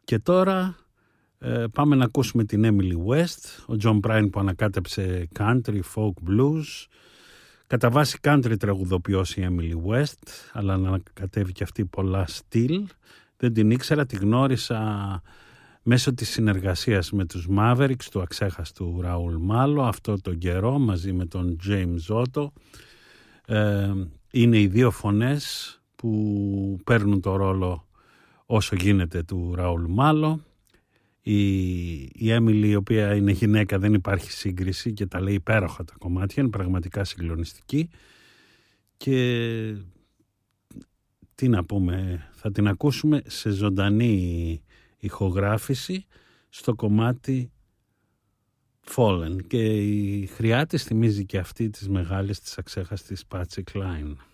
Και τώρα πάμε να ακούσουμε την Emily West, ο John Prine που ανακάτεψε country, folk, blues. Κατά βάση country τραγουδοποιός η Emily West, αλλά ανακατεύει και αυτή πολλά στυλ. Δεν την ήξερα, τη γνώρισα μέσω της συνεργασίας με τους Mavericks του αξέχαστου Ραούλ Μάλο αυτό τον καιρό μαζί με τον James Otto. Είναι οι δύο φωνές που παίρνουν το ρόλο όσο γίνεται του Ραούλ Μάλο. Η Έμιλι, η οποία είναι γυναίκα, δεν υπάρχει σύγκριση και τα λέει υπέροχα τα κομμάτια, είναι πραγματικά συγκλονιστική και τι να πούμε, θα την ακούσουμε σε ζωντανή ηχογράφηση στο κομμάτι Fallen και η χρειά της θυμίζει και αυτή της μεγάλης της αξέχαστης Patsy Cline.